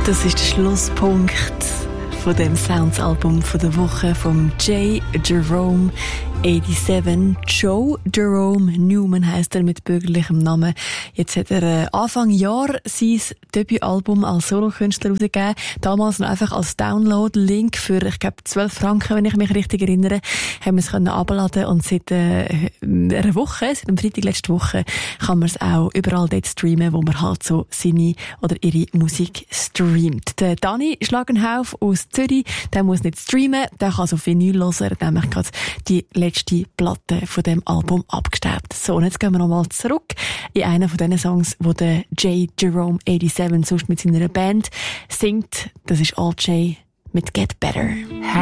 Das ist der Schlusspunkt von dem Sounds-Album von der Woche vom J. Jerome 87. Joe Jerome Newman heisst er mit bürgerlichem Namen. Jetzt hat er Anfang Jahr sein Debütalbum als Solokünstler rausgegeben. Damals noch einfach als Download-Link für, ich glaube, 12 Franken, wenn ich mich richtig erinnere, haben wir es herunterladen und seit einer Woche, seit dem Freitag letzte Woche, kann man es auch überall dort streamen, wo man halt so seine oder ihre Musik streamt. Der Dani Schlagenhauf aus Zürich, der muss nicht streamen, der kann so Vinyl hören, er hat nämlich gerade die letzte Platte von dem Album abgestaubt. So, und jetzt gehen wir nochmal zurück in einen von diesen Songs, wo der J. Jerome 87 sonst mit seiner Band singt. Das ist All J mit Get Better.